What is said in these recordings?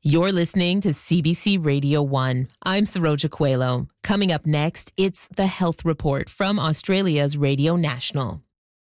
You're listening to CBC Radio 1. I'm Saroja Coelho. Coming up next, it's the Health Report from Australia's Radio National.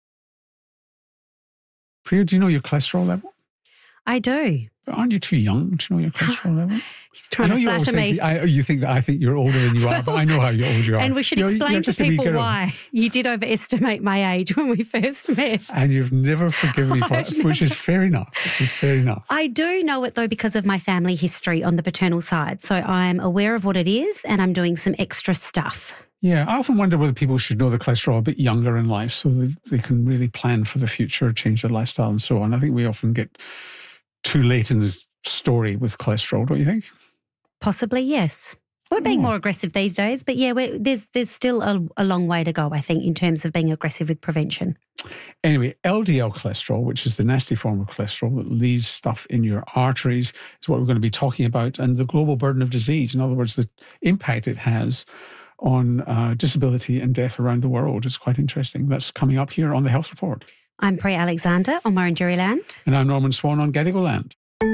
Priya, do you know your cholesterol level? I do. Aren't you too young to know your cholesterol level? He's trying to flatter me. You think that I think you're older than you are, but I know how old you are. And we should explain to people why you did overestimate my age when we first met. And you've never forgiven me for it, which is fair enough. I do know it, though, because of my family history on the paternal side. So I'm aware of what it is and I'm doing some extra stuff. Yeah, I often wonder whether people should know the cholesterol a bit younger in life so they can really plan for the future, change their lifestyle and so on. I think we often get too late in the story with cholesterol, don't you think? Possibly, yes. We're being more aggressive these days, but yeah, there's still a long way to go, I think, in terms of being aggressive with prevention. Anyway, LDL cholesterol, which is the nasty form of cholesterol that leaves stuff in your arteries, is what we're going to be talking about, and the global burden of disease. In other words, the impact it has on disability and death around the world is quite interesting. That's coming up here on the Health Report. I'm Priya Alexander on Murrumbidgee Land. And I'm Norman Swan on Gadigal Land.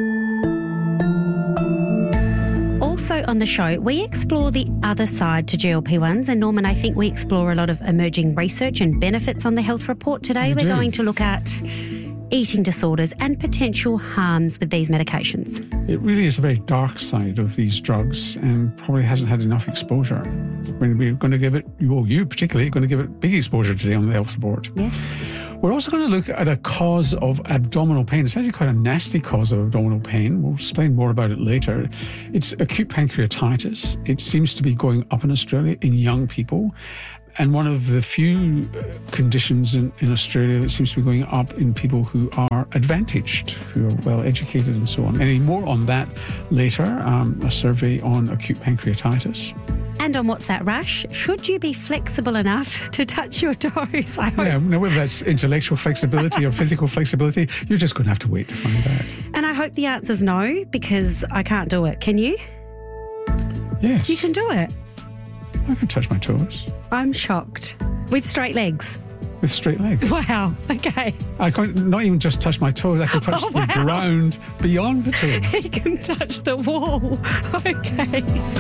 Also on the show, we explore the other side to GLP-1s. And Norman, I think we explore a lot of emerging research and benefits on the Health Report today. We're going to look at eating disorders and potential harms with these medications. It really is a very dark side of these drugs and probably hasn't had enough exposure. We're going to give it, you particularly, are going to give it big exposure today on the Health Report. Yes. We're also going to look at a cause of abdominal pain. It's actually quite a nasty cause of abdominal pain. We'll explain more about it later. It's acute pancreatitis. It seems to be going up in Australia in young people. And one of the few conditions in Australia that seems to be going up in people who are advantaged, who are well educated and so on. Any more on that later, a survey on acute pancreatitis. And on What's That Rash, should you be flexible enough to touch your toes? I hope. Yeah, now whether that's intellectual flexibility or physical flexibility, you're just going to have to wait to find out. And I hope the answer's no, because I can't do it. Can you? Yes. You can do it. I can touch my toes. I'm shocked. With straight legs? With straight legs. Wow, okay. I can not even just touch my toes, I can touch the ground beyond the toes. You can touch the wall. Okay.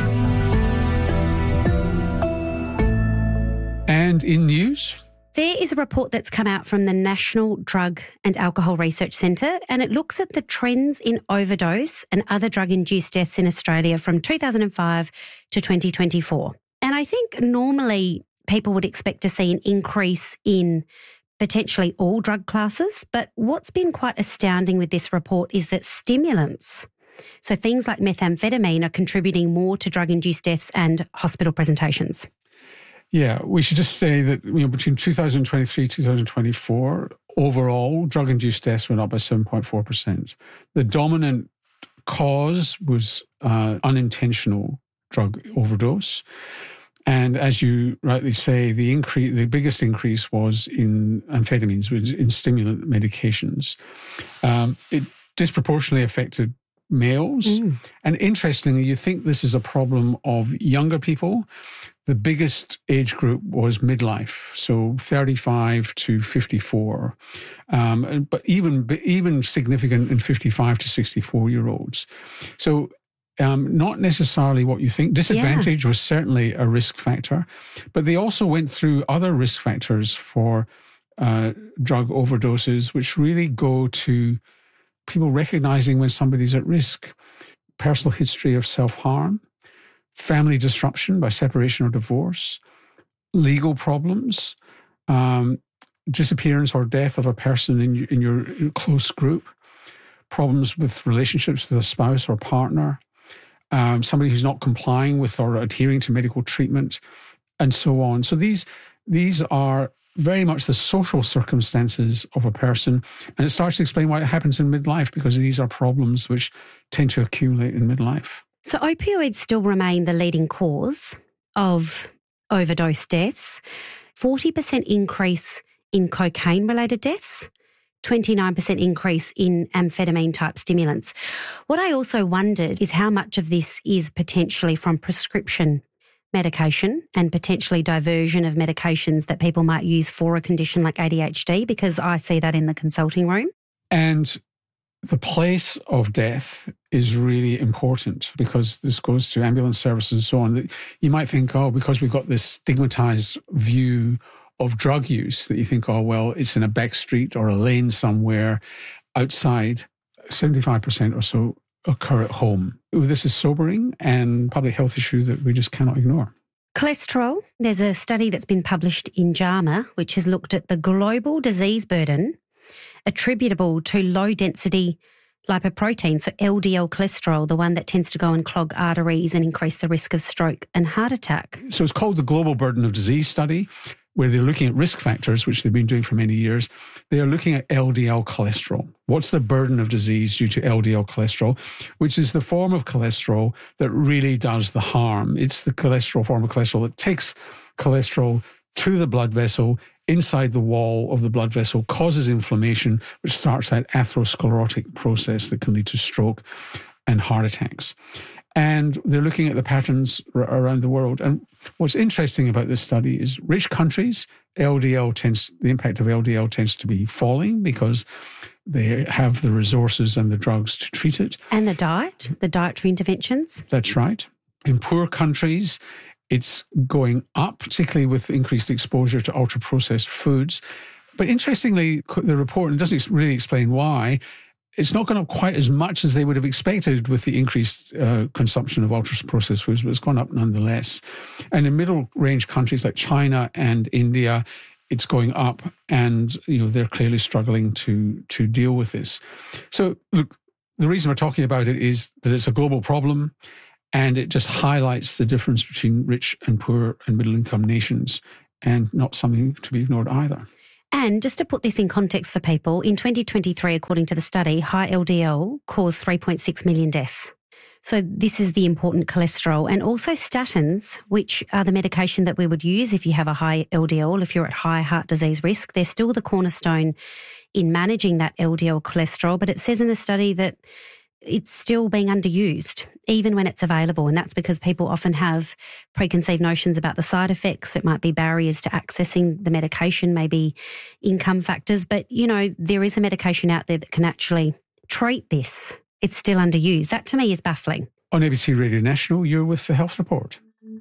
And in news? There is a report that's come out from the National Drug and Alcohol Research Centre, and it looks at the trends in overdose and other drug-induced deaths in Australia from 2005 to 2024. And I think normally people would expect to see an increase in potentially all drug classes, but what's been quite astounding with this report is that stimulants, so things like methamphetamine, are contributing more to drug-induced deaths and hospital presentations. Yeah, we should just say that between 2023 and 2024, overall, drug-induced deaths went up by 7.4%. The dominant cause was unintentional drug overdose. And as you rightly say, the biggest increase was in amphetamines, in stimulant medications. It disproportionately affected males. And interestingly, you think this is a problem of younger people. The biggest age group was midlife, so 35 to 54, but even significant in 55 to 64-year-olds. So not necessarily what you think. Disadvantage was certainly a risk factor, but they also went through other risk factors for drug overdoses, which really go to people recognizing when somebody's at risk, personal history of self-harm, family disruption by separation or divorce, legal problems, disappearance or death of a person in your close group, problems with relationships with a spouse or partner, somebody who's not complying with or adhering to medical treatment, and so on. So these are very much the social circumstances of a person, and it starts to explain why it happens in midlife, because these are problems which tend to accumulate in midlife. So opioids still remain the leading cause of overdose deaths. 40% increase in cocaine-related deaths, 29% increase in amphetamine-type stimulants. What I also wondered is how much of this is potentially from prescription medication and potentially diversion of medications that people might use for a condition like ADHD, because I see that in the consulting room. And The place of death is really important because this goes to ambulance services and so on. You might think, oh, because we've got this stigmatized view of drug use that you think, oh, well, it's in a back street or a lane somewhere outside. 75% or so occur at home. This is sobering and public health issue that we just cannot ignore. Cholesterol. There's a study that's been published in JAMA, which has looked at the global disease burden attributable to low-density lipoprotein, so LDL cholesterol, the one that tends to go and clog arteries and increase the risk of stroke and heart attack. So it's called the Global Burden of Disease Study, where they're looking at risk factors, which they've been doing for many years. They are looking at LDL cholesterol. What's the burden of disease due to LDL cholesterol, which is the form of cholesterol that really does the harm. It's the form of cholesterol that takes cholesterol to the blood vessel, inside the wall of the blood vessel, causes inflammation, which starts that atherosclerotic process that can lead to stroke and heart attacks. And they're looking at the patterns around the world. And what's interesting about this study is rich countries, the impact of LDL tends to be falling because they have the resources and the drugs to treat it. And the dietary interventions. That's right. In poor countries, it's going up, particularly with increased exposure to ultra-processed foods. But interestingly, the report, and it doesn't really explain why, it's not gone up quite as much as they would have expected with the increased consumption of ultra-processed foods, but it's gone up nonetheless. And in middle-range countries like China and India, it's going up, and they're clearly struggling to deal with this. So, look, the reason we're talking about it is that it's a global problem, and it just highlights the difference between rich and poor and middle-income nations, and not something to be ignored either. And just to put this in context for people, in 2023, according to the study, high LDL caused 3.6 million deaths. So this is the important cholesterol. And also statins, which are the medication that we would use if you have a high LDL, if you're at high heart disease risk. They're still the cornerstone in managing that LDL cholesterol. But it says in the study that it's still being underused, even when it's available. And that's because people often have preconceived notions about the side effects. It might be barriers to accessing the medication, maybe income factors. But, there is a medication out there that can actually treat this. It's still underused. That to me is baffling. On ABC Radio National, you're with the Health Report.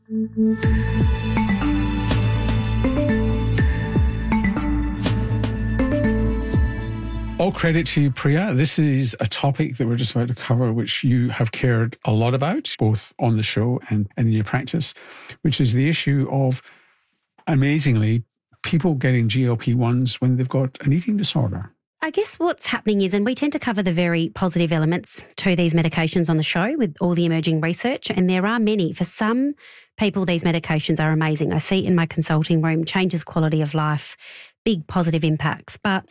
All credit to you, Priya. This is a topic that we're just about to cover, which you have cared a lot about, both on the show and in your practice, which is the issue of, amazingly, people getting GLP-1s when they've got an eating disorder. I guess what's happening is, and we tend to cover the very positive elements to these medications on the show with all the emerging research, and there are many. For some people, these medications are amazing. I see it in my consulting room, changes quality of life, big positive impacts. But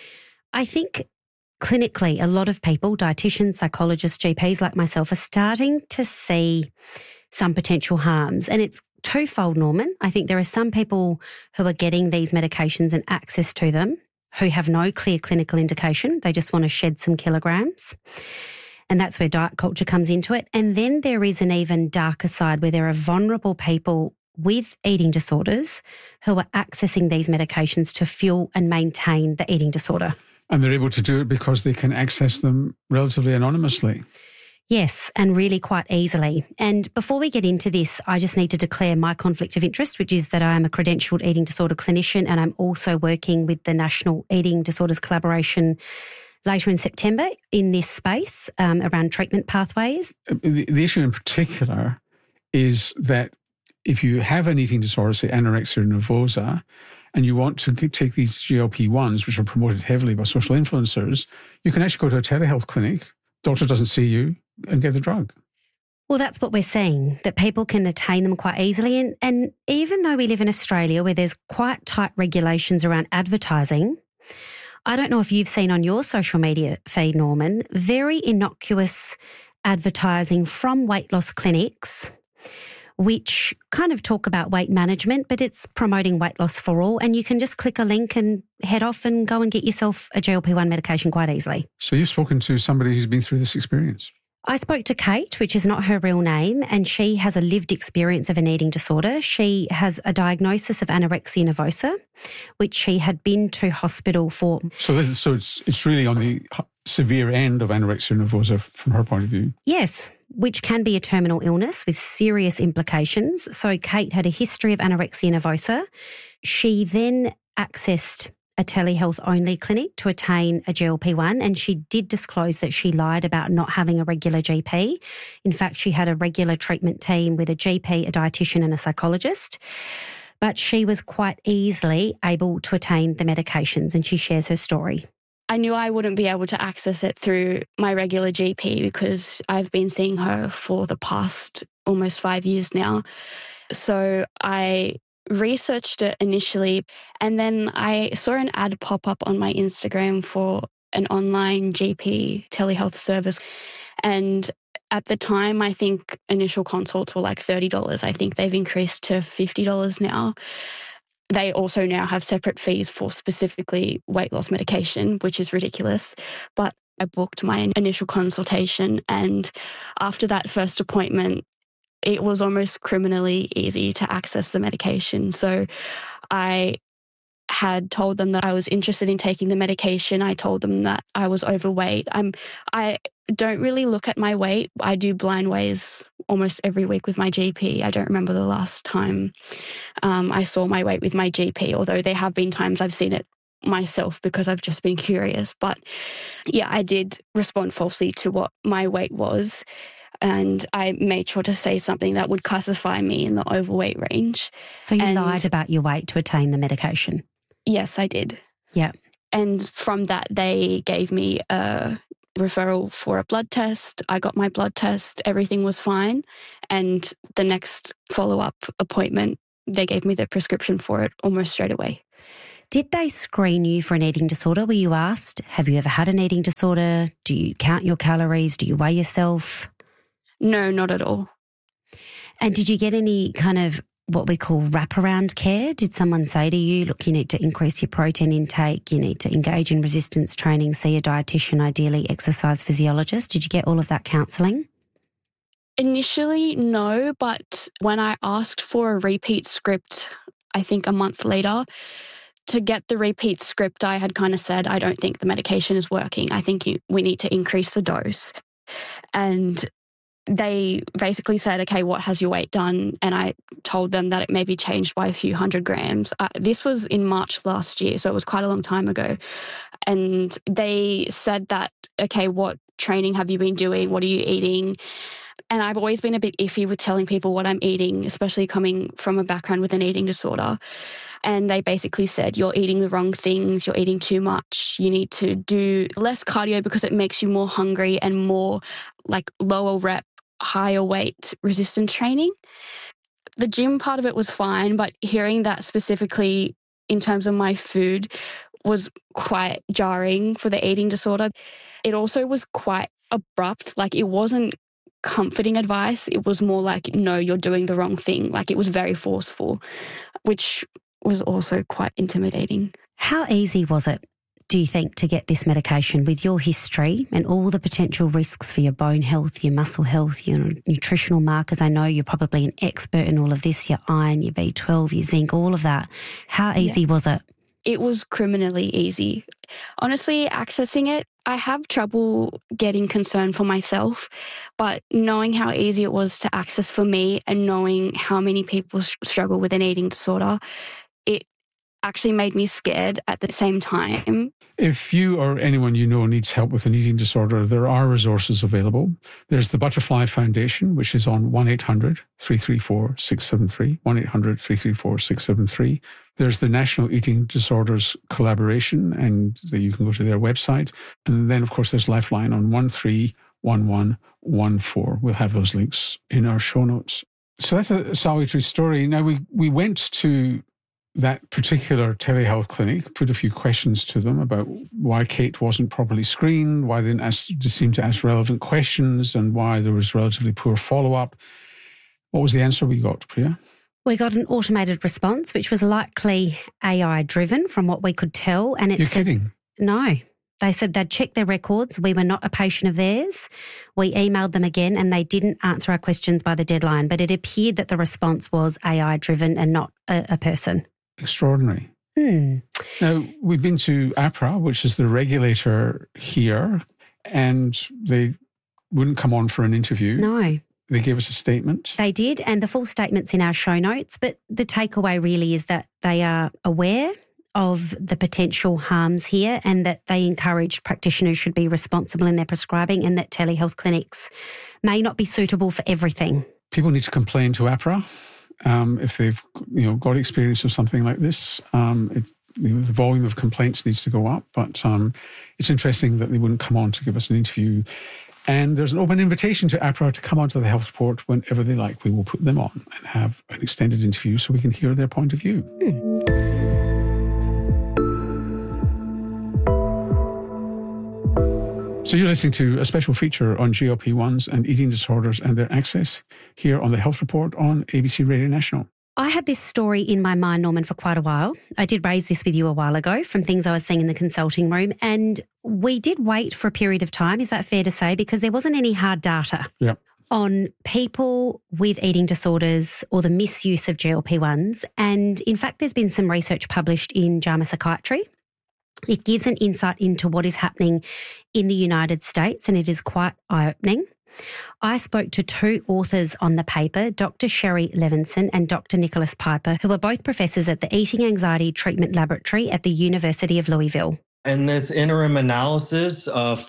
I think clinically, a lot of people, dietitians, psychologists, GPs like myself, are starting to see some potential harms. And it's twofold, Norman. I think there are some people who are getting these medications and access to them who have no clear clinical indication. They just want to shed some kilograms. And that's where diet culture comes into it. And then there is an even darker side where there are vulnerable people with eating disorders who are accessing these medications to fuel and maintain the eating disorder. And they're able to do it because they can access them relatively anonymously. Yes, and really quite easily. And before we get into this, I just need to declare my conflict of interest, which is that I am a credentialed eating disorder clinician, and I'm also working with the National Eating Disorders Collaboration later in September in this space around treatment pathways. The issue in particular is that if you have an eating disorder, say anorexia nervosa, and you want to take these GLP-1s, which are promoted heavily by social influencers, you can actually go to a telehealth clinic, doctor doesn't see you, and get the drug. Well, that's what we're seeing, that people can attain them quite easily. And even though we live in Australia where there's quite tight regulations around advertising, I don't know if you've seen on your social media feed, Norman, very innocuous advertising from weight loss clinics which kind of talk about weight management, but it's promoting weight loss for all. And you can just click a link and head off and go and get yourself a GLP-1 medication quite easily. So you've spoken to somebody who's been through this experience? I spoke to Kate, which is not her real name, and she has a lived experience of an eating disorder. She has a diagnosis of anorexia nervosa, which she had been to hospital for. So it's really on the severe end of anorexia nervosa from her point of view. Yes, which can be a terminal illness with serious implications. So Kate had a history of anorexia nervosa. She then accessed a telehealth-only clinic to attain a GLP-1, and she did disclose that she lied about not having a regular GP. In fact, she had a regular treatment team with a GP, a dietitian and a psychologist. But she was quite easily able to attain the medications, and she shares her story. I knew I wouldn't be able to access it through my regular GP because I've been seeing her for the past almost 5 years now. So I researched it initially, and then I saw an ad pop up on my Instagram for an online GP telehealth service. And at the time, I think initial consults were like $30. I think they've increased to $50 now. They also now have separate fees for specifically weight loss medication, which is ridiculous. But I booked my initial consultation, and after that first appointment, it was almost criminally easy to access the medication. So I had told them that I was interested in taking the medication. I told them that I was overweight. I don't really look at my weight. I do blind weighs almost every week with my GP. I don't remember the last time I saw my weight with my GP, although there have been times I've seen it myself because I've just been curious. But yeah, I did respond falsely to what my weight was. And I made sure to say something that would classify me in the overweight range. So you lied about your weight to attain the medication? Yes, I did. Yeah. And from that, they gave me a referral for a blood test. I got my blood test. Everything was fine. And the next follow-up appointment, they gave me the prescription for it almost straight away. Did they screen you for an eating disorder? Were you asked, have you ever had an eating disorder? Do you count your calories? Do you weigh yourself? No, not at all. And did you get any kind of what we call wraparound care? Did someone say to you, look, you need to increase your protein intake, you need to engage in resistance training, see a dietitian, ideally exercise physiologist? Did you get all of that counselling? Initially, no, but when I asked for a repeat script, I think a month later, to get the repeat script, I had kind of said, I don't think the medication is working. I think we need to increase the dose. And they basically said, okay, what has your weight done? And I told them that it may be changed by a few 100 grams. This was in March last year, so it was quite a long time ago. And they said that, okay, what training have you been doing? What are you eating? And I've always been a bit iffy with telling people what I'm eating, especially coming from a background with an eating disorder. And they basically said, you're eating the wrong things, you're eating too much, you need to do less cardio because it makes you more hungry and more like lower rep, higher weight resistance training. The gym part of it was fine, but hearing that specifically in terms of my food was quite jarring for the eating disorder. It also was quite abrupt, like it wasn't comforting advice. It was more like, no, you're doing the wrong thing. Like it was very forceful, which was also quite intimidating. How easy was it, do you think, to get this medication with your history and all the potential risks for your bone health, your muscle health, your nutritional markers? I know you're probably an expert in all of this, your iron, your B12, your zinc, all of that. How easy was it? It was criminally easy. Honestly, accessing it, I have trouble getting concerned for myself, but knowing how easy it was to access for me and knowing how many people struggle with an eating disorder, it actually made me scared at the same time. If you or anyone you know needs help with an eating disorder, there are resources available. There's the Butterfly Foundation, which is on 1-800-334-673, 1-800-334-673. There's the National Eating Disorders Collaboration, and you can go to their website. And then, of course, there's Lifeline on 131114. We'll have those links in our show notes. So that's a salutary story. Now, we went to that particular telehealth clinic, put a few questions to them about why Kate wasn't properly screened, why they didn't seem to ask relevant questions, and why there was relatively poor follow-up. What was the answer we got, Priya? We got an automated response, which was likely AI-driven from what we could tell. And You're kidding? No. They said they'd checked their records. We were not a patient of theirs. We emailed them again and they didn't answer our questions by the deadline, but it appeared that the response was AI-driven and not a person. Extraordinary. Now, we've been to AHPRA, which is the regulator here. and they wouldn't come on for an interview. No. They gave us a statement. They did, and the full statement's in our show notes, but the takeaway really is that they are aware of the potential harms here and that they encourage practitioners should be responsible in their prescribing and that telehealth clinics may not be suitable for everything. People need to complain to AHPRA if they've got experience of something like this. The volume of complaints needs to go up, but it's interesting that they wouldn't come on to give us an interview. And there's an open invitation to AHPRA to come onto the Health Report whenever they like. We will put them on and have an extended interview so we can hear their point of view. So you're listening to a special feature on GLP-1s and eating disorders and their access here on the Health Report on ABC Radio National. I had this story in my mind, Norman, for quite a while. I did raise this with you a while ago from things I was seeing in the consulting room, and we did wait for a period of time, is that fair to say, because there wasn't any hard data on people with eating disorders or the misuse of GLP-1s. And in fact, there's been some research published in JAMA Psychiatry. It gives an insight into what is happening in the United States, and it is quite eye-opening. I spoke to two authors on the paper, Dr. Sherry Levinson and Dr. Nicholas Piper, who are both professors at the Eating Anxiety Treatment Laboratory at the University of Louisville. In this interim analysis of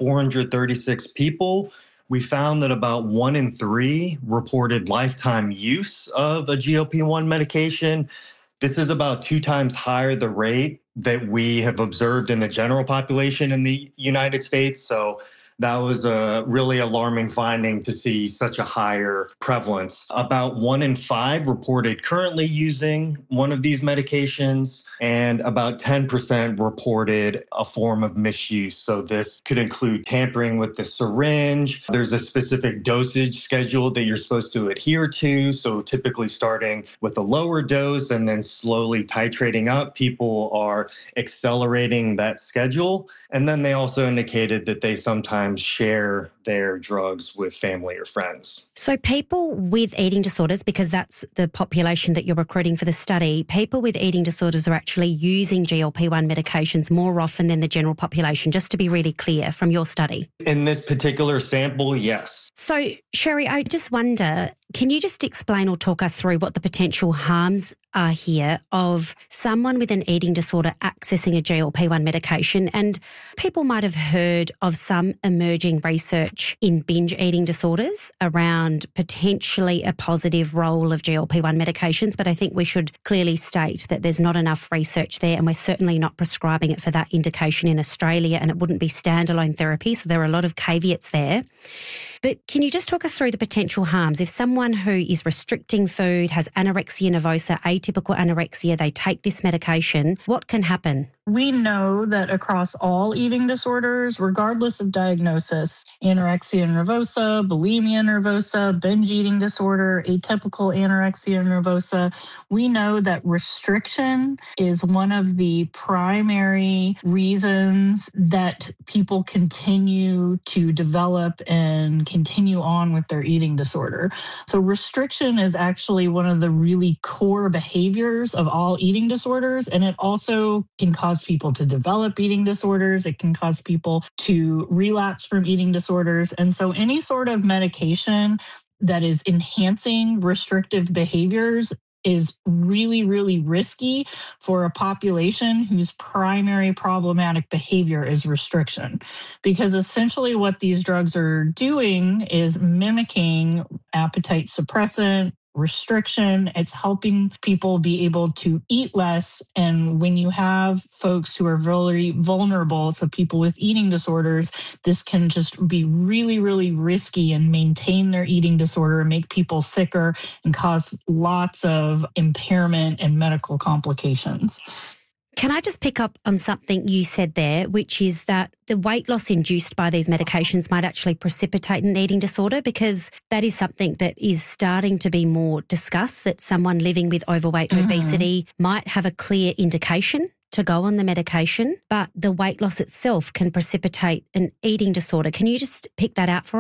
436 people, we found that about 1 in 3 reported lifetime use of a GLP-1 medication. This is about 2 times higher the rate that we have observed in the general population in the United States. So that was a really alarming finding to see such a higher prevalence. About 1 in 5 reported currently using one of these medications, and about 10% reported a form of misuse. So this could include tampering with the syringe. There's a specific dosage schedule that you're supposed to adhere to. So typically starting with a lower dose and then slowly titrating up. People are accelerating that schedule. And then they also indicated that they sometimes share their drugs with family or friends. So people with eating disorders, because that's the population that you're recruiting for the study, people with eating disorders are actually using GLP-1 medications more often than the general population, just to be really clear from your study. In this particular sample, yes. So, Sherry, I just wonder, can you just explain or talk us through what the potential harms are here of someone with an eating disorder accessing a GLP-1 medication? And people might have heard of some emerging research in binge eating disorders around potentially a positive role of GLP-1 medications, but I think we should clearly state that there's not enough research there, and we're certainly not prescribing it for that indication in Australia, and it wouldn't be standalone therapy, so there are a lot of caveats there. But can you just talk us through the potential harms? If someone who is restricting food, has anorexia nervosa, atypical anorexia, they take this medication, what can happen? We know that across all eating disorders, regardless of diagnosis, anorexia nervosa, bulimia nervosa, binge eating disorder, atypical anorexia nervosa, we know that restriction is one of the primary reasons that people continue to develop and continue on with their eating disorder. So restriction is actually one of the really core behaviors of all eating disorders, and it also can cause people to develop eating disorders. It can cause people to relapse from eating disorders. And so any sort of medication that is enhancing restrictive behaviors is really, really risky for a population whose primary problematic behavior is restriction. Because essentially what these drugs are doing is mimicking appetite suppressant, restriction. It's helping people be able to eat less. And when you have folks who are very vulnerable, so people with eating disorders, this can just be really, really risky and maintain their eating disorder, make people sicker, and cause lots of impairment and medical complications. Can I just pick up on something you said there, which is that the weight loss induced by these medications might actually precipitate an eating disorder, because that is something that is starting to be more discussed, that someone living with overweight, obesity might have a clear indication to go on the medication, but the weight loss itself can precipitate an eating disorder. Can you just pick that out for us?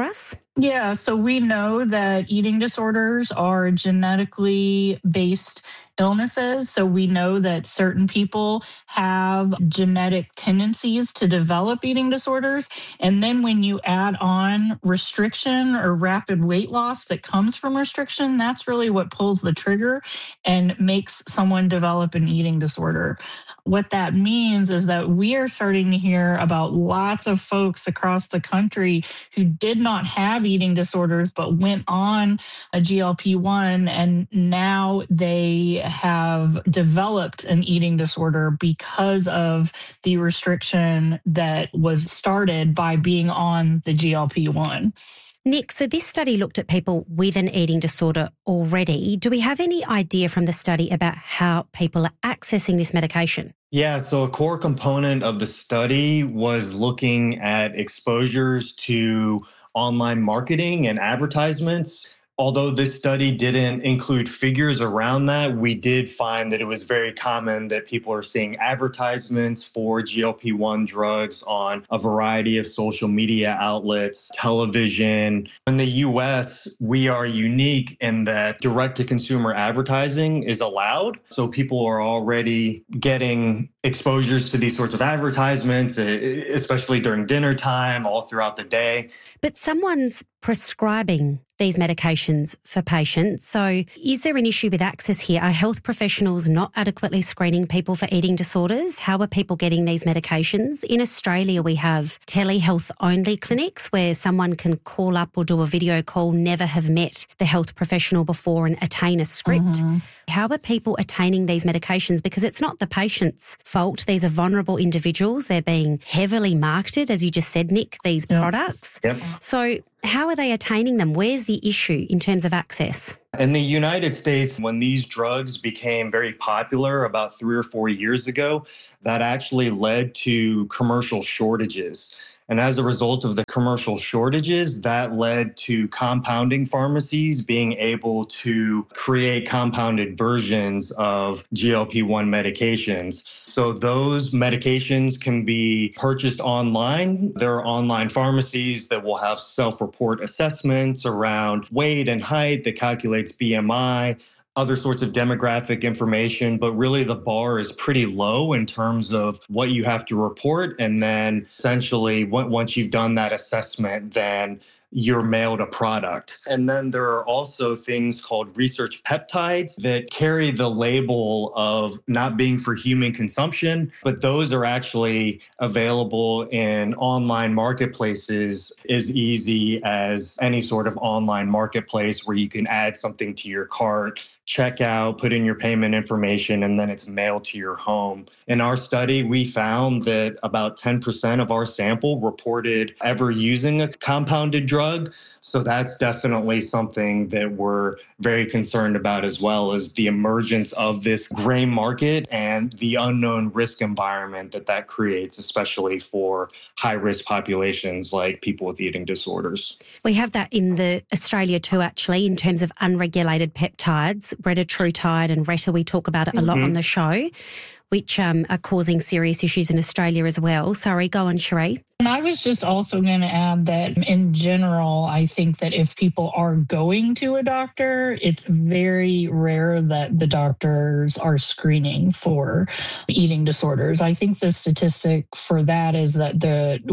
Yeah, so we know that eating disorders are genetically based illnesses. So we know that certain people have genetic tendencies to develop eating disorders. And then when you add on restriction or rapid weight loss that comes from restriction, that's really what pulls the trigger and makes someone develop an eating disorder. What that means is that we are starting to hear about lots of folks across the country who did not have eating disorders but went on a GLP-1, and now they have developed an eating disorder because of the restriction that was started by being on the GLP-1. Nick, so this study looked at people with an eating disorder already. Do we have any idea from the study about how people are accessing this medication? Yeah, so a core component of the study was looking at exposures to online marketing and advertisements. Although this study didn't include figures around that, we did find that it was very common that people are seeing advertisements for GLP-1 drugs on a variety of social media outlets, television. In the US, we are unique in that direct-to-consumer advertising is allowed. So people are already getting exposures to these sorts of advertisements, especially during dinner time, all throughout the day. But someone's prescribing these medications for patients. So is there an issue with access here? Are health professionals not adequately screening people for eating disorders? How are people getting these medications? In Australia, we have telehealth-only clinics where someone can call up or do a video call, never have met the health professional before and attain a script. Mm-hmm. How are people attaining these medications? Because it's not the patient's fault. These are vulnerable individuals. They're being heavily marketed, as you just said, Nick, these products. Yep. So how are they attaining them? Where's the issue in terms of access? In the United States, when these drugs became very popular about 3 or 4 years ago, that actually led to commercial shortages. And as a result of the commercial shortages, that led to compounding pharmacies being able to create compounded versions of GLP-1 medications. So those medications can be purchased online. There are online pharmacies that will have self-report assessments around weight and height that calculates BMI, other sorts of demographic information, but really the bar is pretty low in terms of what you have to report. And then essentially, once you've done that assessment, then you're mailed a product. And then there are also things called research peptides that carry the label of not being for human consumption, but those are actually available in online marketplaces as easy as any sort of online marketplace where you can add something to your cart, check out, put in your payment information, and then it's mailed to your home. In our study, we found that about 10% of our sample reported ever using a compounded drug. So that's definitely something that we're very concerned about, as well as the emergence of this gray market and the unknown risk environment that creates, especially for high-risk populations like people with eating disorders. We have that in the Australia too, actually, in terms of unregulated peptides. Retatrutide and Retta, we talk about it a lot on the show, which are causing serious issues in Australia as well. Sorry, go on, Sheree. And I was just also going to add that in general, I think that if people are going to a doctor, it's very rare that the doctors are screening for eating disorders. I think the statistic for that is that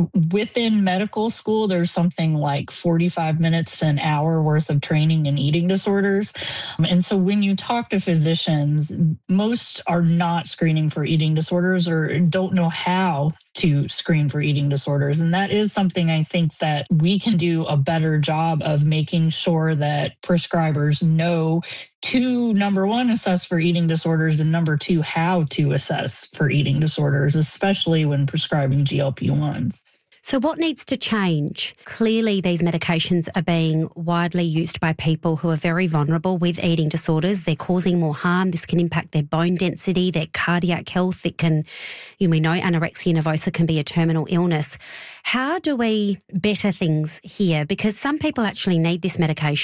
within medical school, there's something like 45 minutes to an hour worth of training in eating disorders. And so when you talk to physicians, most are not screening for eating disorders or don't know how to screen for eating disorders. And that is something I think that we can do a better job of making sure that prescribers know to, number one, assess for eating disorders, and number two, how to assess for eating disorders, especially when prescribing GLP-1s. So what needs to change? Clearly, these medications are being widely used by people who are very vulnerable with eating disorders. They're causing more harm. This can impact their bone density, their cardiac health. We know anorexia nervosa can be a terminal illness. How do we better things here? Because some people actually need this medication.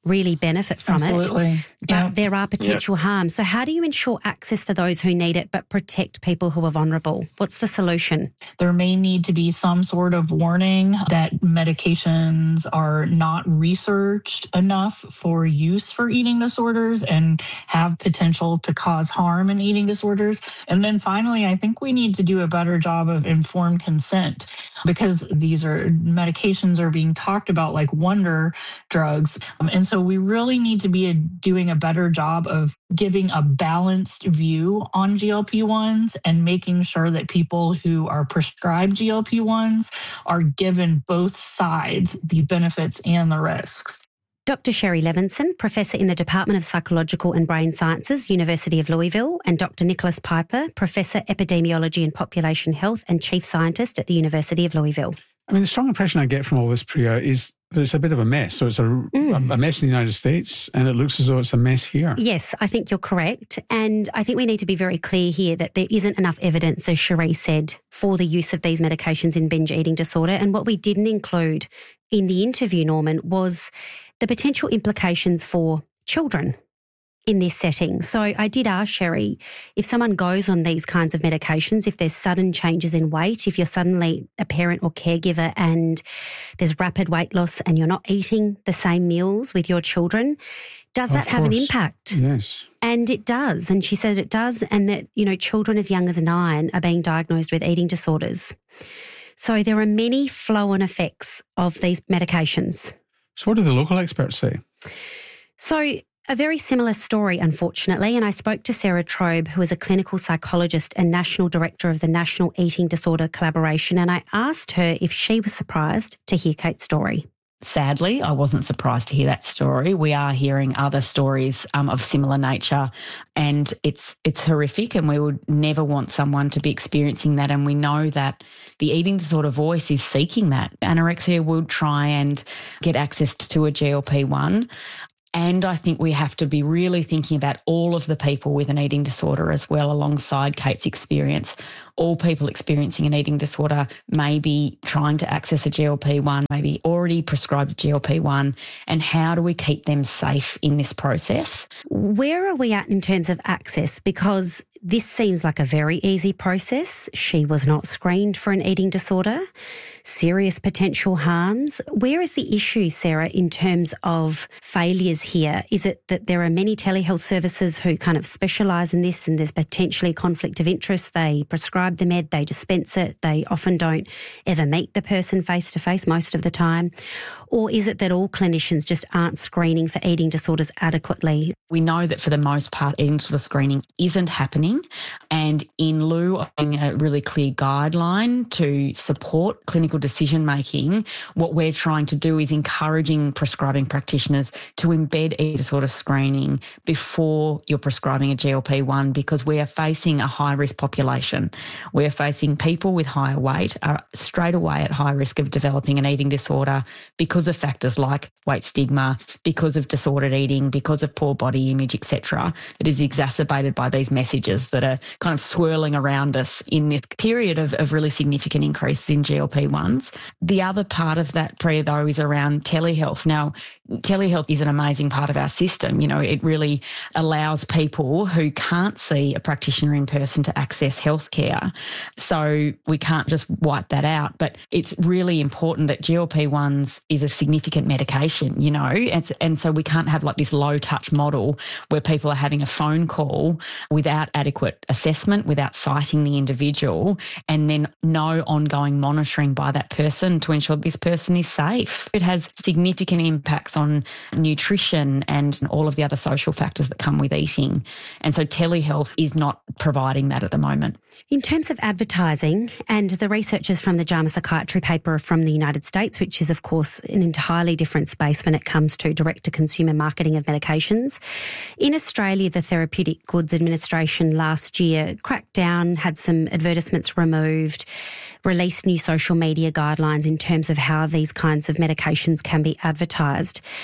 really benefit from Absolutely. it, but there are potential harms. So how do you ensure access for those who need it but protect people who are vulnerable? What's the solution? There may need to be some sort of warning that medications are not researched enough for use for eating disorders and have potential to cause harm in eating disorders. And then finally, I think we need to do a better job of informed consent, because these medications are being talked about like wonder drugs. And so we really need to be doing a better job of giving a balanced view on GLP-1s and making sure that people who are prescribed GLP-1s are given both sides, the benefits and the risks. Dr. Sherry Levinson, Professor in the Department of Psychological and Brain Sciences, University of Louisville, and Dr. Nicholas Piper, Professor Epidemiology and Population Health and Chief Scientist at the University of Louisville. I mean, the strong impression I get from all this, Priya, is that it's a bit of a mess. So it's a mess in the United States, and it looks as though it's a mess here. Yes, I think you're correct. And I think we need to be very clear here that there isn't enough evidence, as Cherie said, for the use of these medications in binge eating disorder. And what we didn't include in the interview, Norman, was the potential implications for children in this setting. So I did ask Cherie, if someone goes on these kinds of medications, if there's sudden changes in weight, if you're suddenly a parent or caregiver and there's rapid weight loss and you're not eating the same meals with your children, does that have an impact? Yes. And it does. And she says it does, and that, children as young as 9 are being diagnosed with eating disorders. So there are many flow-on effects of these medications. So what do the local experts say? So a very similar story, unfortunately, and I spoke to Sarah Trobe, who is a clinical psychologist and national director of the National Eating Disorder Collaboration, and I asked her if she was surprised to hear Kate's story. Sadly, I wasn't surprised to hear that story. We are hearing other stories of similar nature, and it's horrific, and we would never want someone to be experiencing that. And we know that the eating disorder voice is seeking that. Anorexia will try and get access to a GLP-1. And I think we have to be really thinking about all of the people with an eating disorder as well, alongside Kate's experience. All people experiencing an eating disorder may be trying to access a GLP-1, maybe already prescribed a GLP-1, and how do we keep them safe in this process? Where are we at in terms of access? Because this seems like a very easy process. She was not screened for an eating disorder. Serious potential harms. Where is the issue, Sarah, in terms of failures here? Is it that there are many telehealth services who kind of specialise in this and there's potentially conflict of interest? They prescribe the med, they dispense it, they often don't ever meet the person face to face most of the time? Or is it that all clinicians just aren't screening for eating disorders adequately? We know that for the most part, eating disorder screening isn't happening. And in lieu of having a really clear guideline to support clinical decision making, what we're trying to do is encouraging prescribing practitioners to embed eating disorder screening before you're prescribing a GLP-1, because we are facing a high risk population. We're facing people with higher weight are straight away at high risk of developing an eating disorder because of factors like weight stigma, because of disordered eating, because of poor body image, etc., that is exacerbated by these messages that are kind of swirling around us in this period of really significant increases in GLP-1s. The other part of that, Priya, though, is around telehealth. Now, telehealth is an amazing part of our system. It really allows people who can't see a practitioner in person to access healthcare. So we can't just wipe that out. But it's really important that GLP-1s is a significant medication, and so we can't have like this low touch model where people are having a phone call without adequate assessment, without citing the individual, and then no ongoing monitoring by that person to ensure this person is safe. It has significant impacts on nutrition and all of the other social factors that come with eating. And so telehealth is not providing that at the moment. In terms of advertising, and the researchers from the JAMA Psychiatry paper are from the United States, which is, of course, an entirely different space when it comes to direct-to-consumer marketing of medications. In Australia, the Therapeutic Goods Administration last year cracked down, had some advertisements removed, released new social media guidelines in terms of how these kinds of medications can be advertised.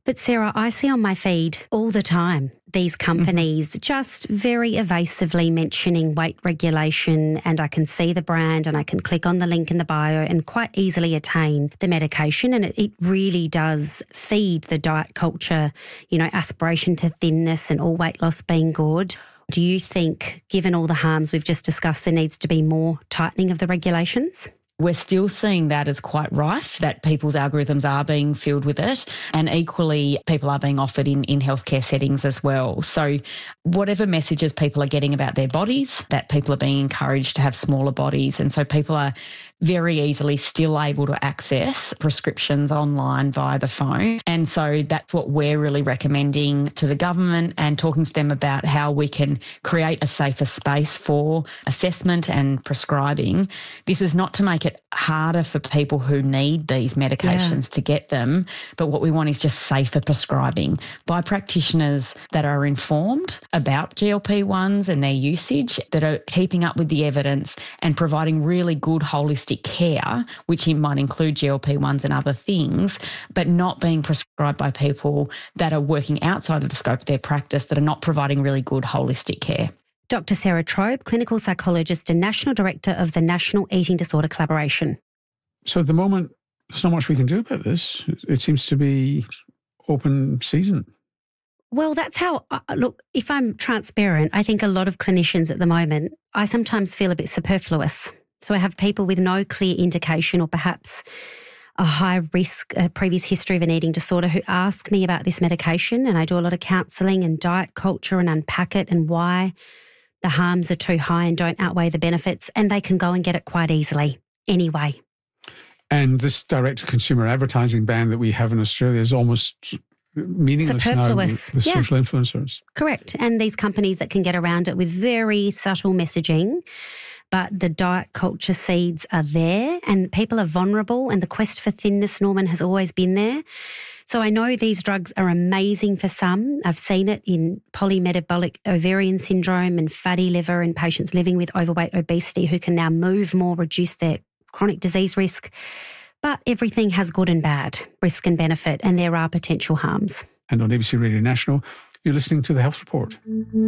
But Sarah, I see on my feed all the time these companies just very evasively mentioning weight regulation, and I can see the brand and I can click on the link in the bio and quite easily attain the medication. And it really does feed the diet culture, aspiration to thinness and all weight loss being good. Do you think, given all the harms we've just discussed, there needs to be more tightening of the regulations? We're still seeing that as quite rife, that people's algorithms are being filled with it, and equally people are being offered in healthcare settings as well. So whatever messages people are getting about their bodies, that people are being encouraged to have smaller bodies, and so people are very easily still able to access prescriptions online via the phone. And so that's what we're really recommending to the government and talking to them about how we can create a safer space for assessment and prescribing. This is not to make it harder for people who need these medications to get them, but what we want is just safer prescribing by practitioners that are informed about GLP-1s and their usage, that are keeping up with the evidence and providing really good holistic care, which might include GLP-1s and other things, but not being prescribed by people that are working outside of the scope of their practice, that are not providing really good holistic care. Dr. Sarah Trobe, clinical psychologist and national director of the National Eating Disorder Collaboration. So at the moment, there's not much we can do about this. It seems to be open season. Well, that's how, look, if I'm transparent, I think a lot of clinicians at the moment, I sometimes feel a bit superfluous. So I have people with no clear indication or perhaps a high risk, previous history of an eating disorder who ask me about this medication, and I do a lot of counselling and diet culture and unpack it and why the harms are too high and don't outweigh the benefits, and they can go and get it quite easily anyway. And this direct-to-consumer advertising ban that we have in Australia is almost meaningless superfluous. Now with social influencers. Correct. And these companies that can get around it with very subtle messaging, but the diet culture seeds are there and people are vulnerable, and the quest for thinness, Norman, has always been there. So I know these drugs are amazing for some. I've seen it in polymetabolic ovarian syndrome and fatty liver in patients living with overweight, obesity who can now move more, reduce their chronic disease risk. But everything has good and bad, risk and benefit, and there are potential harms. And on ABC Radio National, you're listening to The Health Report.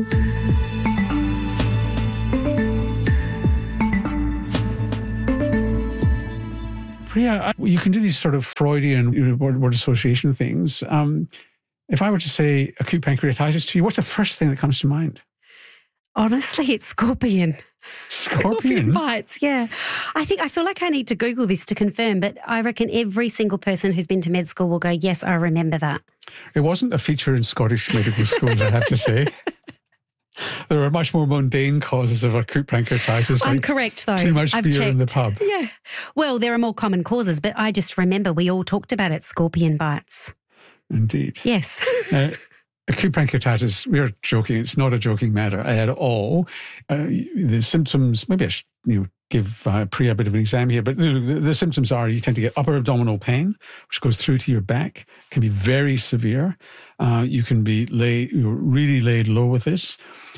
Priya, you can do these sort of Freudian word association things. If I were to say acute pancreatitis to you, what's the first thing that comes to mind? Honestly, it's scorpion. Scorpion bites, yeah. I feel like I need to Google this to confirm, but I reckon every single person who's been to med school will go, yes, I remember that. It wasn't a feature in Scottish medical schools, I have to say. There are much more mundane causes of acute pancreatitis. I'm correct, though. Too much I've beer checked. in the pub. Yeah. Well, there are more common causes, but I just remember we all talked about it, scorpion bites. Indeed. Yes. Acute pancreatitis, we are joking. It's not a joking matter at all. The symptoms, maybe I should give Priya a bit of an exam here, but the symptoms are you tend to get upper abdominal pain, which goes through to your back, can be very severe. You can be really laid low with this.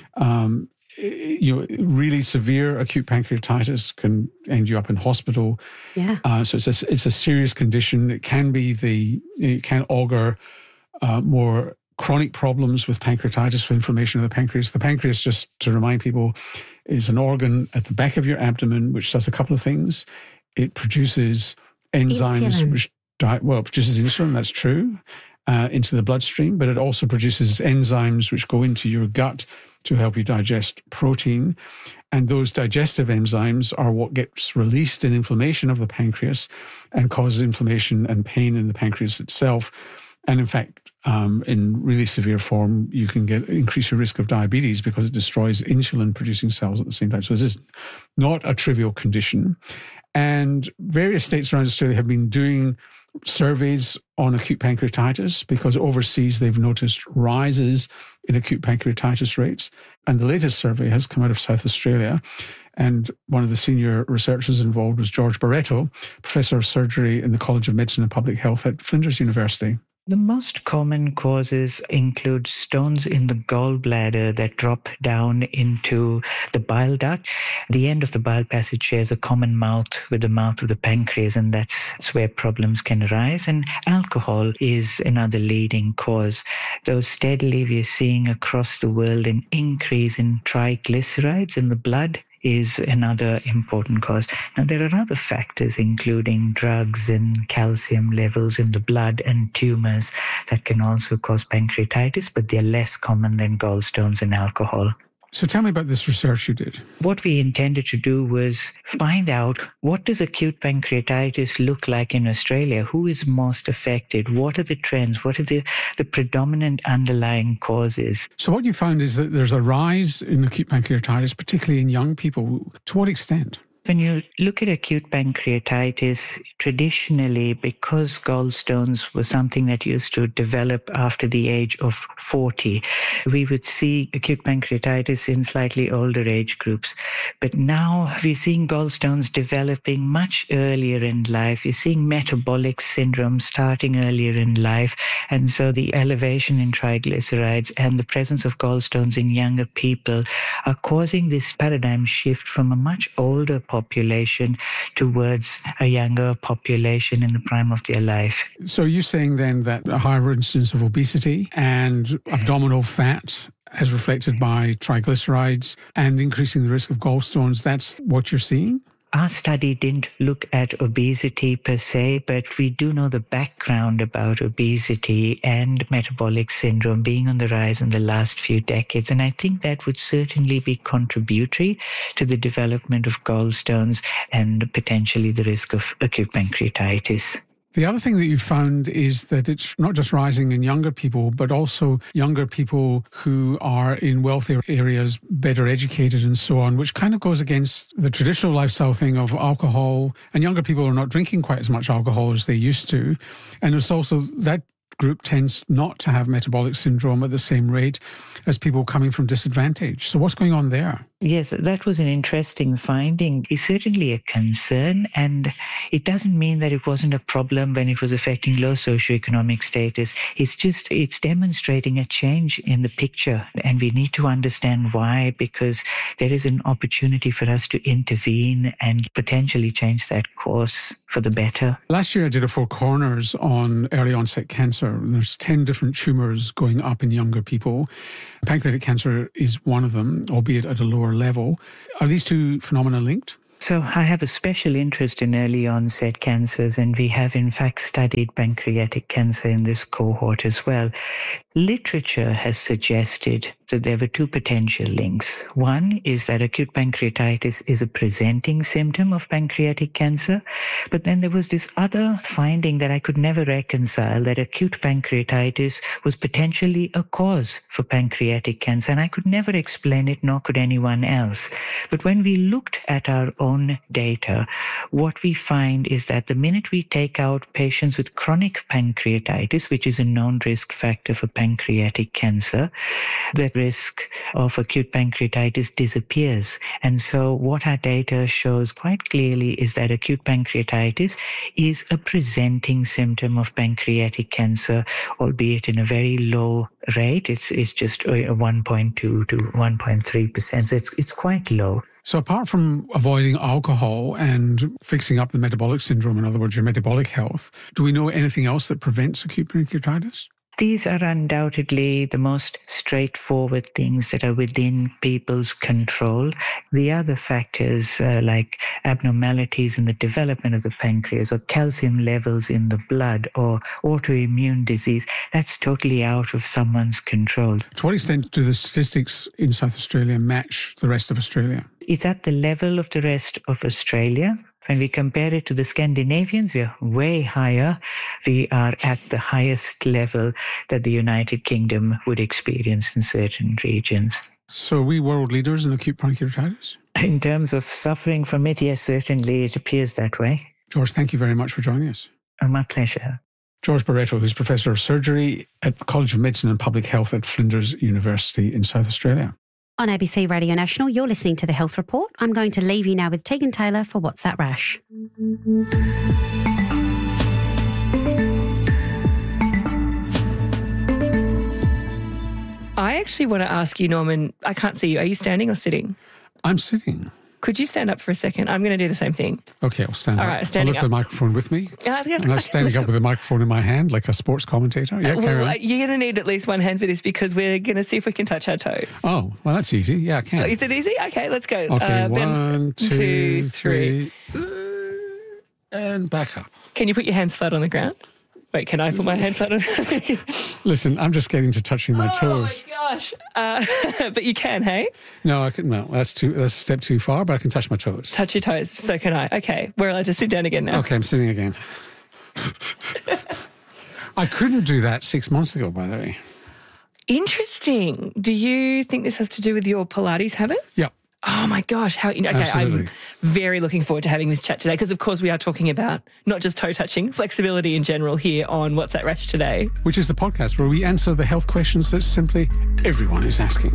Really severe acute pancreatitis can end you up in hospital. Yeah. So it's a serious condition. It can augur more chronic problems with pancreatitis, with inflammation of the pancreas. The pancreas, just to remind people, is an organ at the back of your abdomen which does a couple of things. It produces enzymes, insulin. Produces insulin, that's true, into the bloodstream, but it also produces enzymes which go into your gut to help you digest protein. And those digestive enzymes are what gets released in inflammation of the pancreas and causes inflammation and pain in the pancreas itself. And in fact, in really severe form, you can increase your risk of diabetes because it destroys insulin-producing cells at the same time. So this is not a trivial condition. And various states around Australia have been doing surveys on acute pancreatitis because overseas they've noticed rises in acute pancreatitis rates. And the latest survey has come out of South Australia. And one of the senior researchers involved was George Barreto, Professor of Surgery in the College of Medicine and Public Health at Flinders University. The most common causes include stones in the gallbladder that drop down into the bile duct. The end of the bile passage shares a common mouth with the mouth of the pancreas, and that's where problems can arise. And alcohol is another leading cause. Though steadily we are seeing across the world an increase in triglycerides in the blood is another important cause. Now, there are other factors, including drugs and calcium levels in the blood and tumors that can also cause pancreatitis, but they're less common than gallstones and alcohol. So tell me about this research you did. What we intended to do was find out, what does acute pancreatitis look like in Australia? Who is most affected? What are the trends? What are the predominant underlying causes? So what you found is that there's a rise in acute pancreatitis, particularly in young people. To what extent? When you look at acute pancreatitis, traditionally, because gallstones were something that used to develop after the age of 40, we would see acute pancreatitis in slightly older age groups. But now we're seeing gallstones developing much earlier in life. You're seeing metabolic syndrome starting earlier in life. And so the elevation in triglycerides and the presence of gallstones in younger people are causing this paradigm shift from a much older population towards a younger population in the prime of their life. So you're saying then that a higher incidence of obesity and abdominal fat as reflected by triglycerides and increasing the risk of gallstones, that's what you're seeing? Our study didn't look at obesity per se, but we do know the background about obesity and metabolic syndrome being on the rise in the last few decades. And I think that would certainly be contributory to the development of gallstones and potentially the risk of acute pancreatitis. The other thing that you found is that it's not just rising in younger people, but also younger people who are in wealthier areas, better educated and so on, which kind of goes against the traditional lifestyle thing of alcohol. And younger people are not drinking quite as much alcohol as they used to. And it's also that group tends not to have metabolic syndrome at the same rate as people coming from disadvantage. So what's going on there? Yes, that was an interesting finding. It's certainly a concern, and it doesn't mean that it wasn't a problem when it was affecting low socioeconomic status. It's demonstrating a change in the picture, and we need to understand why, because there is an opportunity for us to intervene and potentially change that course for the better. Last year I did a Four Corners on early onset cancer. There's 10 different tumours going up in younger people. Pancreatic cancer is one of them, albeit at a lower level. Are these two phenomena linked? So I have a special interest in early onset cancers, and we have in fact studied pancreatic cancer in this cohort as well. Literature has suggested that there were two potential links. One is that acute pancreatitis is a presenting symptom of pancreatic cancer, but then there was this other finding that I could never reconcile, that acute pancreatitis was potentially a cause for pancreatic cancer, and I could never explain it, nor could anyone else. But when we looked at our own data, what we find is that the minute we take out patients with chronic pancreatitis, which is a known risk factor for pancreatic cancer, the risk of acute pancreatitis disappears. And so what our data shows quite clearly is that acute pancreatitis is a presenting symptom of pancreatic cancer, albeit in a very low rate. It's just 1.2 to 1.3%. So it's quite low. So apart from avoiding alcohol and fixing up the metabolic syndrome, in other words, your metabolic health, do we know anything else that prevents acute pancreatitis? These are undoubtedly the most straightforward things that are within people's control. The other factors like abnormalities in the development of the pancreas or calcium levels in the blood or autoimmune disease, that's totally out of someone's control. To what extent do the statistics in South Australia match the rest of Australia? It's at the level of the rest of Australia. When we compare it to the Scandinavians, we are way higher. We are at the highest level that the United Kingdom would experience in certain regions. So are we world leaders in acute pancreatitis? In terms of suffering from it, yes, certainly it appears that way. George, thank you very much for joining us. My pleasure. George Barreto, who's Professor of Surgery at the College of Medicine and Public Health at Flinders University in South Australia. On ABC Radio National, you're listening to The Health Report. I'm going to leave you now with Tegan Taylor for What's That Rash? I actually want to ask you, Norman, I can't see you. Are you standing or sitting? I'm sitting. Could you stand up for a second? I'm going to do the same thing. Okay, I'll stand up. All right, standing I'll lift the microphone with me. Yeah, I'm standing up with the microphone in my hand like a sports commentator. Yeah, carry on. You're going to need at least one hand for this because we're going to see if we can touch our toes. Oh, well, that's easy. Yeah, I can. Is it easy? Okay, let's go. Okay, 1, 2, 3. And back up. Can you put your hands flat on the ground? Wait, can I put my hands flat on the ground? Listen, I'm just getting to touching my toes. Oh, my gosh. But you can, hey? No, I can. No, that's a step too far, but I can touch my toes. Touch your toes. So can I. Okay, we're allowed to sit down again now. Okay, I'm sitting again. I couldn't do that 6 months ago, by the way. Interesting. Do you think this has to do with your Pilates habit? Yeah. Oh my gosh, okay, Absolutely. I'm very looking forward to having this chat today because of course we are talking about not just toe touching, flexibility in general here on What's That Rash Today. Which is the podcast where we answer the health questions that simply everyone is asking.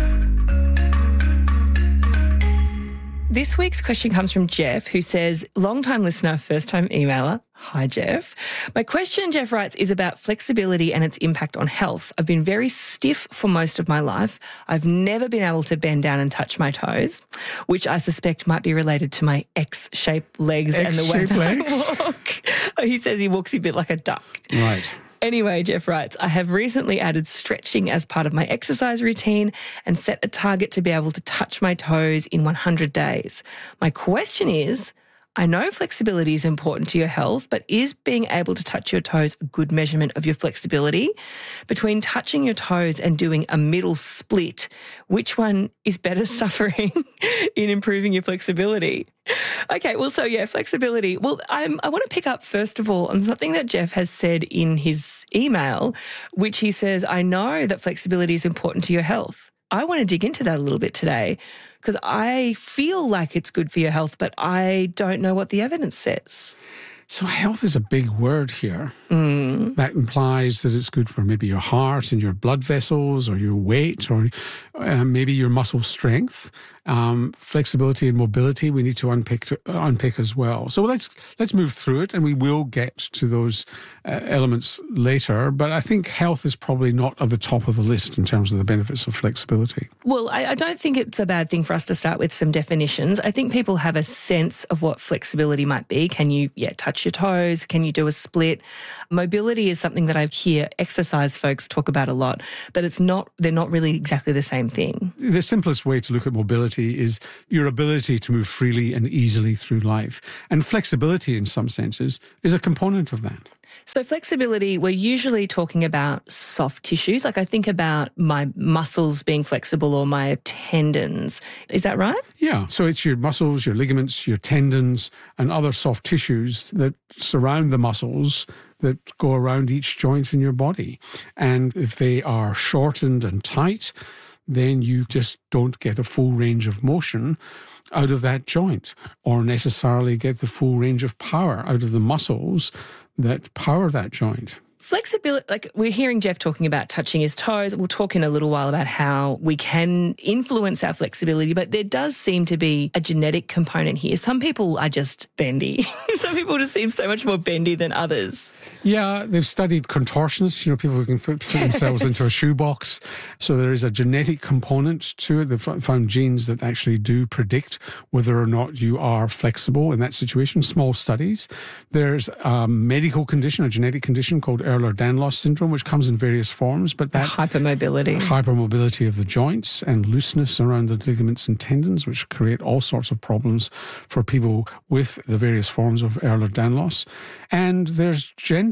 This week's question comes from Jeff, who says, long-time listener, first-time emailer. Hi, Jeff. My question, Jeff writes, is about flexibility and its impact on health. I've been very stiff for most of my life. I've never been able to bend down and touch my toes, which I suspect might be related to my X-shaped legs and the way that I walk. He says he walks a bit like a duck. Right. Anyway, Jeff writes, I have recently added stretching as part of my exercise routine and set a target to be able to touch my toes in 100 days. My question is, I know flexibility is important to your health, but is being able to touch your toes a good measurement of your flexibility? Between touching your toes and doing a middle split, which one is better suffering in improving your flexibility? Okay, well, so yeah, flexibility. Well, I want to pick up, first of all, on something that Jeff has said in his email, which he says, I know that flexibility is important to your health. I want to dig into that a little bit today because I feel like it's good for your health, but I don't know what the evidence says. So health is a big word here. That implies that it's good for maybe your heart and your blood vessels or your weight or maybe your muscle strength. Flexibility and mobility we need to unpick as well. So let's move through it, and we will get to those elements later. But I think health is probably not at the top of the list in terms of the benefits of flexibility. Well, I don't think it's a bad thing for us to start with some definitions. I think people have a sense of what flexibility might be. Can you touch your toes? Can you do a split? Mobility is something that I hear exercise folks talk about a lot, but they're not really exactly the same thing. The simplest way to look at mobility is your ability to move freely and easily through life. And flexibility, in some senses, is a component of that. So flexibility, we're usually talking about soft tissues. Like I think about my muscles being flexible or my tendons. Is that right? Yeah. So it's your muscles, your ligaments, your tendons, and other soft tissues that surround the muscles that go around each joint in your body. And if they are shortened and tight, then you just don't get a full range of motion out of that joint or necessarily get the full range of power out of the muscles that power that joint. Flexibility, like we're hearing Jeff talking about touching his toes. We'll talk in a little while about how we can influence our flexibility, but there does seem to be a genetic component here. Some people are just bendy. Some people just seem so much more bendy than others. Yeah, they've studied contortionists, people who can put themselves into a shoebox. So there is a genetic component to it. They've found genes that actually do predict whether or not you are flexible in that situation, small studies. There's a medical condition, a genetic condition called Ehlers-Danlos syndrome, which comes in various forms, but that hypermobility of the joints and looseness around the ligaments and tendons, which create all sorts of problems for people with the various forms of Ehlers-Danlos. And there's gender.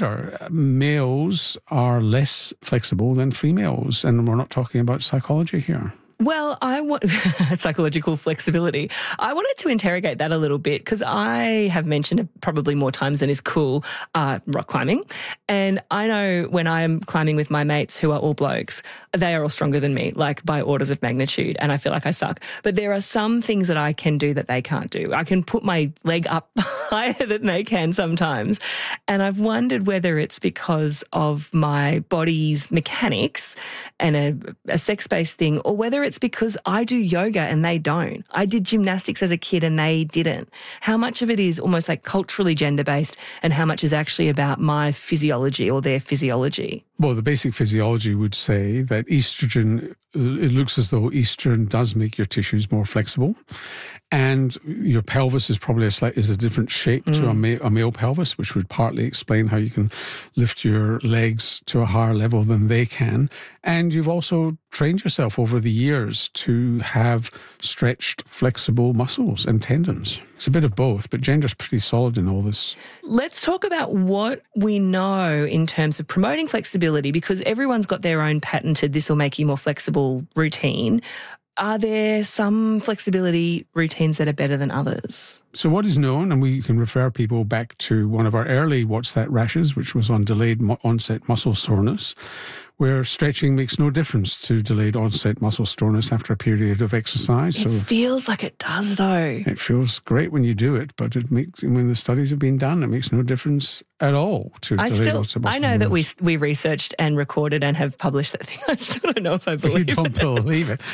Males are less flexible than females, and we're not talking about psychology here. Well, I want psychological flexibility. I wanted to interrogate that a little bit because I have mentioned it probably more times than is cool, rock climbing. And I know when I'm climbing with my mates who are all blokes, they are all stronger than me, like by orders of magnitude, and I feel like I suck. But there are some things that I can do that they can't do. I can put my leg up higher than they can sometimes. And I've wondered whether it's because of my body's mechanics and a sex-based thing, or whether it's because I do yoga and they don't. I did gymnastics as a kid and they didn't. How much of it is almost like culturally gender-based and how much is actually about my physiology or their physiology? Well, the basic physiology would say that estrogen, it looks as though estrogen does make your tissues more flexible. And your pelvis is probably is a different shape to a male pelvis, which would partly explain how you can lift your legs to a higher level than they can. And you've also trained yourself over the years to have stretched, flexible muscles and tendons. It's a bit of both, but gender's pretty solid in all this. Let's talk about what we know in terms of promoting flexibility, because everyone's got their own patented, this will make you more flexible routine. Are there some flexibility routines that are better than others? So what is known, and we can refer people back to one of our early What's That rashes, which was on delayed onset muscle soreness, where stretching makes no difference to delayed onset muscle soreness after a period of exercise. It feels like it does, though. It feels great when you do it, but when the studies have been done, it makes no difference at all to delayed onset muscle soreness. I know that we researched and recorded and have published that thing. I still don't know if I believe it. You don't believe it.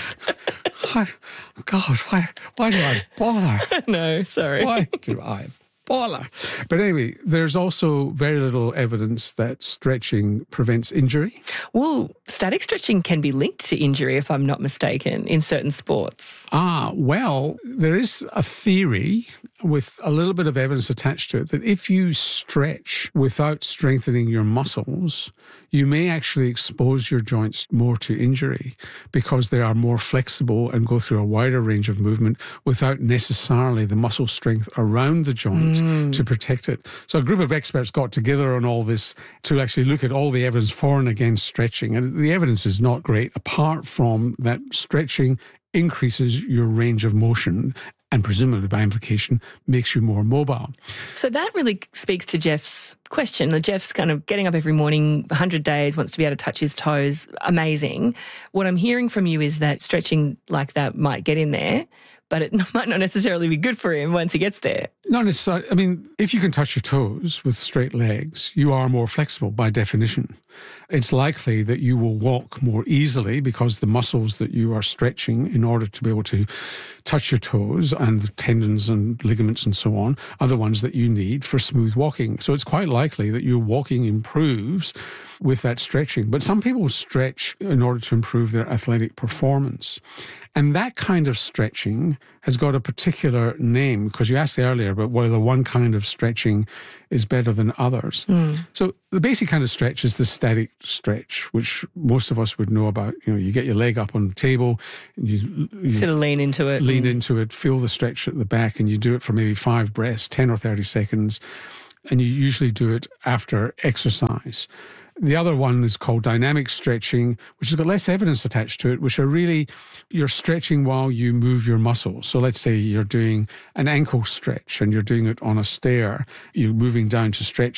God, why do I bother? No, sorry. Why do I bother? But anyway, there's also very little evidence that stretching prevents injury. Well, static stretching can be linked to injury, if I'm not mistaken, in certain sports. Well, there is a theory with a little bit of evidence attached to it that if you stretch without strengthening your muscles, you may actually expose your joints more to injury because they are more flexible and go through a wider range of movement without necessarily the muscle strength around the joint to protect it. So a group of experts got together on all this to actually look at all the evidence for and against stretching. And the evidence is not great, apart from that stretching increases your range of motion and presumably by implication makes you more mobile. So that really speaks to Jeff's question. Jeff's kind of getting up every morning, 100 days, wants to be able to touch his toes. Amazing. What I'm hearing from you is that stretching like that might get in there, but it might not necessarily be good for him once he gets there. Not necessarily. I mean, if you can touch your toes with straight legs, you are more flexible by definition. It's likely that you will walk more easily because the muscles that you are stretching in order to be able to touch your toes and the tendons and ligaments and so on are the ones that you need for smooth walking. So it's quite likely that your walking improves with that stretching. But some people stretch in order to improve their athletic performance. And that kind of stretching has got a particular name, because you asked earlier about whether one kind of stretching is better than others. So the basic kind of stretch is the static stretch, which most of us would know about. You know, you get your leg up on the table, and you sort of lean into it, feel the stretch at the back, and you do it for maybe 5 breaths, 10 or 30 seconds, and you usually do it after exercise. The other one is called dynamic stretching, which has got less evidence attached to it, which are really, you're stretching while you move your muscles. So let's say you're doing an ankle stretch and you're doing it on a stair. You're moving down to stretch